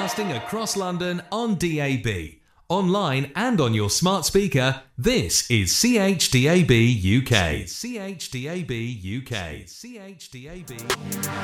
Broadcasting across London on DAB, online and on your smart speaker, this is CHDAB UK. CHDAB UK. CHDAB.